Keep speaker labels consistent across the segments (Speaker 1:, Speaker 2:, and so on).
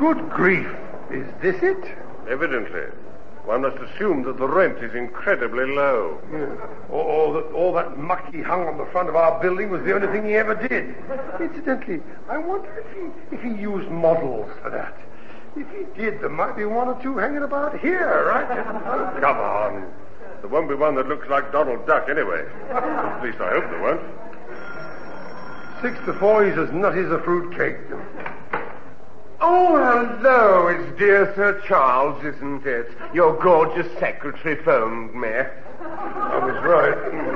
Speaker 1: Good grief. Is this it?
Speaker 2: Evidently. One must assume that the rent is incredibly low.
Speaker 1: Yeah. All that muck he hung on the front of our building was the only thing he ever did. Incidentally, I wonder if he used models for that. If he did, there might be one or two hanging about here, right?
Speaker 2: Oh, come on. There won't be one that looks like Donald Duck anyway. At least I hope there won't.
Speaker 1: 6 to 4, he's as nutty as a fruitcake.
Speaker 3: Oh, hello, it's dear Sir Charles, isn't it? Your gorgeous secretary phoned me.
Speaker 1: I was right.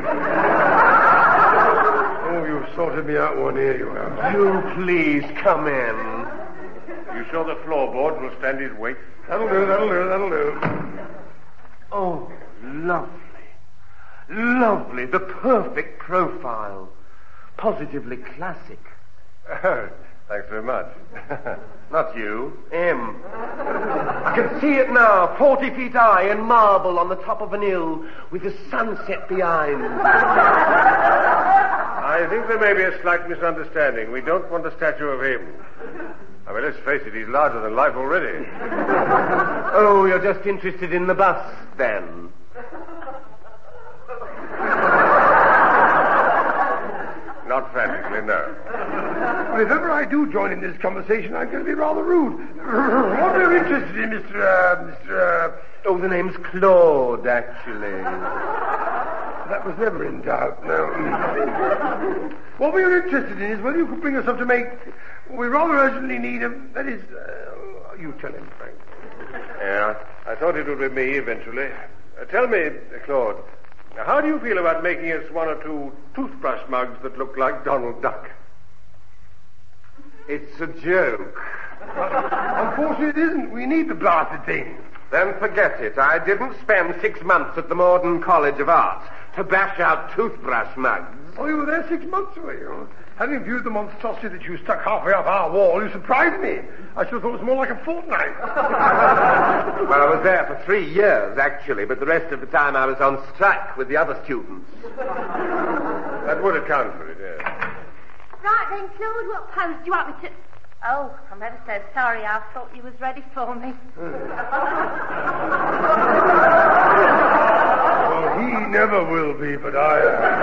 Speaker 1: Oh, you've sorted me out one here, you have.
Speaker 3: Do please come in.
Speaker 2: You sure the floorboard will stand his weight?
Speaker 1: That'll do.
Speaker 3: Oh, lovely. Lovely, the perfect profile. Positively classic.
Speaker 2: Oh, thanks very much. Not you,
Speaker 3: M. I can see it now, 40 feet high in marble on the top of an hill with the sunset behind.
Speaker 2: I think there may be a slight misunderstanding. We don't want a statue of him. I mean, let's face it, he's larger than life already.
Speaker 3: Oh, you're just interested in the bust, then?
Speaker 2: Not frantically, no.
Speaker 1: Well, if ever I do join in this conversation, I'm going to be rather rude. What are you interested in, Mr.
Speaker 3: Oh, the name's Claude, actually.
Speaker 1: That was never in doubt, no. What we're interested in is whether you could bring us up to make... We rather urgently need him. That is... you tell him, Frank.
Speaker 2: Yeah, I thought it would be me eventually. Tell me, Claude, how do you feel about making us 1 or 2 toothbrush mugs that look like Donald Duck?
Speaker 3: It's a joke.
Speaker 1: Unfortunately, it isn't. We need the blasted thing.
Speaker 3: Then forget it. I didn't spend 6 months at the Morden College of Arts to bash out toothbrush mugs.
Speaker 1: Oh, you were there 6 months, were you? Having viewed the monstrosity that you stuck halfway up our wall, you surprised me. I should have thought it was more like a fortnight.
Speaker 3: Well, I was there for 3 years, actually, but the rest of the time I was on strike with the other students.
Speaker 2: That would account for it, yes.
Speaker 4: Right then, Claude, what pose do you want me to... Oh, I'm ever so sorry. I thought you was ready for me.
Speaker 1: Well, he never will be, but I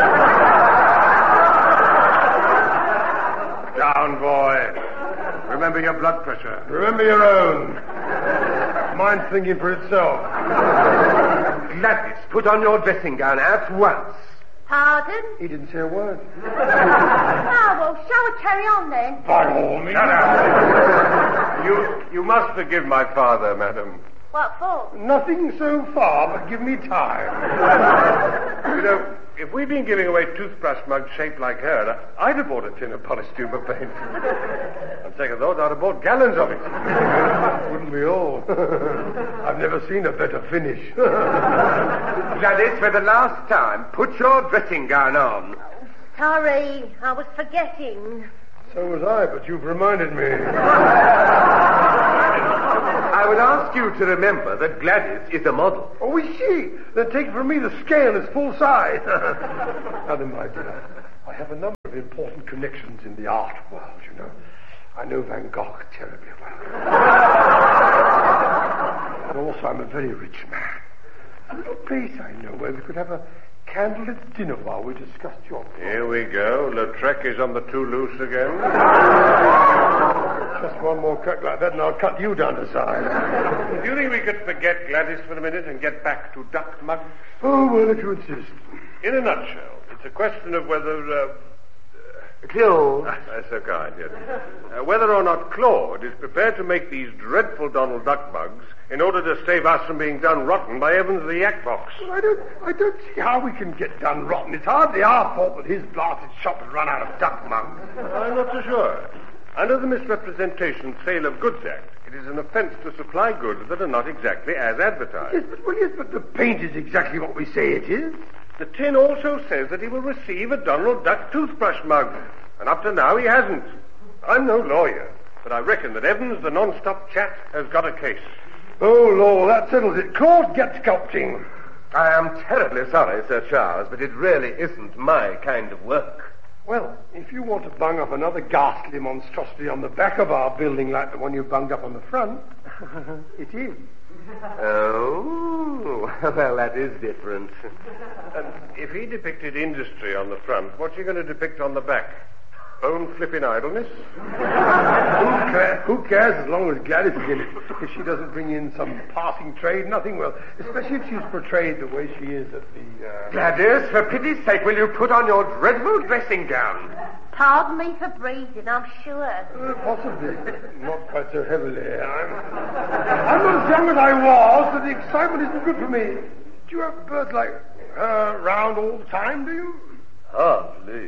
Speaker 1: am.
Speaker 2: Down, boy. Remember your blood pressure.
Speaker 1: Remember your own. Mine's thinking for itself.
Speaker 3: Gladys, put on your dressing gown at once.
Speaker 4: Pardon?
Speaker 1: He didn't say a word.
Speaker 4: Oh, well, shall we carry on then?
Speaker 1: By all means.
Speaker 2: Shut up. You must forgive my father, madam.
Speaker 4: What for?
Speaker 1: Nothing so far, but give me time.
Speaker 2: You know, if we'd been giving away toothbrush mugs shaped like her, I'd have bought a tin of polished tuber paint. On second thought, I'd have bought gallons of it.
Speaker 1: Wouldn't we all? I've never seen a better finish.
Speaker 3: Gladys, for the last time, put your dressing gown on.
Speaker 4: Sorry, I was forgetting.
Speaker 1: So was I, but you've reminded me.
Speaker 3: I would ask you to remember that Gladys is a model.
Speaker 1: Oh, is she? Then take from me the scale is full size. Now then, my dear, I have a number of important connections in the art world, you know. I know Van Gogh terribly well. And also, I'm a very rich man. A little place I know where we could have a candlelit dinner while we discussed your...
Speaker 2: Here we go. Lautrec is on the too loose again.
Speaker 1: Just one more cut like that and I'll cut you down to size.
Speaker 2: Do you think we could forget Gladys for a minute and get back to duck mugs?
Speaker 1: Oh, well, if you insist.
Speaker 2: In a nutshell, it's a question of whether...
Speaker 3: Claude.
Speaker 2: That's so kind, yes. Whether or not Claude is prepared to make these dreadful Donald Duck mugs in order to save us from being done rotten by Evans the Yak Box.
Speaker 1: Well, I don't see how we can get done rotten. It's hardly our fault that his blasted shop has run out of duck mugs.
Speaker 2: I'm not so sure. Under the Misrepresentation Sale of Goods Act, it is an offence to supply goods that are not exactly as advertised.
Speaker 1: Yes, but the paint is exactly what we say it is.
Speaker 2: The tin also says that he will receive a Donald Duck toothbrush mug, and up to now he hasn't. I'm no lawyer, but I reckon that Evans, the non-stop chat, has got a case.
Speaker 1: Oh, Lord, that settles it. Claude, get sculpting.
Speaker 3: I am terribly sorry, Sir Charles, but it really isn't my kind of work.
Speaker 1: Well, if you want to bung up another ghastly monstrosity on the back of our building like the one you bunged up on the front, it is.
Speaker 3: Oh, well, that is different.
Speaker 2: And if he depicted industry on the front, what's he going to depict on the back? Bone-flipping idleness?
Speaker 1: Who cares as long as Gladys is in it? If she doesn't bring in some passing trade, nothing will. Especially if she's portrayed the way she is at the...
Speaker 3: Gladys, for pity's sake, will you put on your dreadful dressing gown?
Speaker 4: Pardon me for breathing, I'm sure.
Speaker 1: Possibly. Not quite so heavily. I'm not as young as I was, so the excitement isn't good for me. Do you have birds like her around all the time, do you?
Speaker 3: Hardly.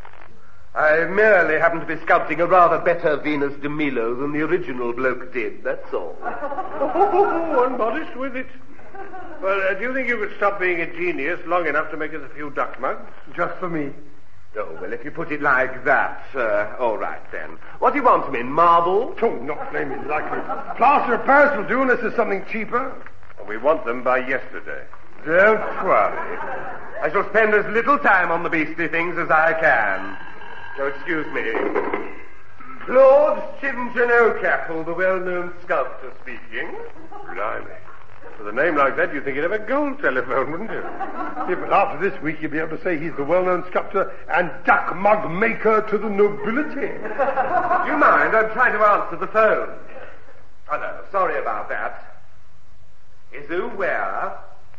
Speaker 3: I merely happen to be sculpting a rather better Venus de Milo than the original bloke did, that's all.
Speaker 2: Oh, unmodest with it. Well, do you think you could stop being a genius long enough to make us a few duck mugs?
Speaker 1: Just for me.
Speaker 3: Oh, well, if you put it like that, all right, then. What do you want them in, marble?
Speaker 1: Oh, not flaming likely. Plaster of Paris will do unless there's something cheaper.
Speaker 2: And we want them by yesterday.
Speaker 3: Don't worry. I shall spend as little time on the beastly things as I can. So excuse me. Claude Shinjanocaple, the well-known sculptor, speaking.
Speaker 2: Blimey. With a name like that, you'd think he'd have a gold telephone, wouldn't you?
Speaker 1: Yeah, but after this week, you'll be able to say he's the well-known sculptor and duck mug maker to the nobility.
Speaker 3: Do you mind? I'm trying to answer the phone. Oh, no, sorry about that. Is who where?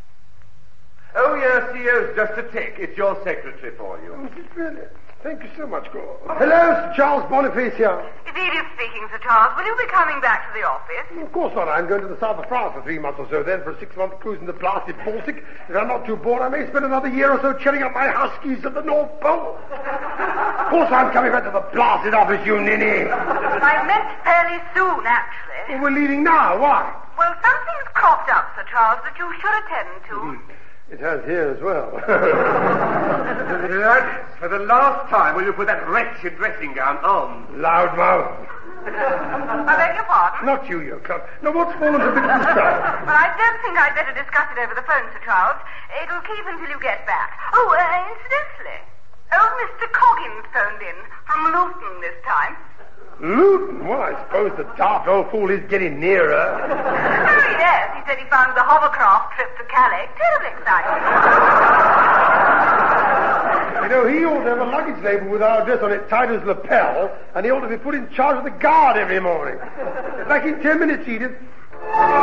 Speaker 3: Oh, yes, he is. Just a tick. It's your secretary for you.
Speaker 1: Oh, is it really? Thank you so much, Gordon. Hello, Sir Charles Boniface here.
Speaker 5: It's Edith speaking, Sir Charles. Will you be coming back to the office?
Speaker 1: Of course not. I'm going to the south of France for 3 months or so, then for a 6-month cruise in the blasted Baltic. If I'm not too bored, I may spend another year or so cheering up my huskies at the North Pole. Of course I'm coming back to the blasted office, you ninny.
Speaker 5: I meant fairly soon, actually.
Speaker 1: Well, we're leaving now. Why?
Speaker 5: Well, something's cropped up, Sir Charles, that you should attend to.
Speaker 1: It has here as well.
Speaker 3: Gladys, for the last time, will you put that wretched dressing gown on?
Speaker 1: Loudmouth.
Speaker 5: I beg your pardon?
Speaker 1: Not you, you cunt. Now, what's fallen to bits and stuff?
Speaker 5: Well, I don't think I'd better discuss it over the phone, Sir Charles. It'll keep until you get back. Oh, incidentally, old Mr. Coggins phoned in from Luton this time.
Speaker 1: Luton? Well, I suppose the daft old fool is getting nearer.
Speaker 5: Oh, yes. He said he found the hovercraft trip to Calais terribly exciting.
Speaker 1: You know, he ought to have a luggage label with our address on it tied as lapel, and he ought to be put in charge of the guard every morning. Back in 10 minutes, Edith.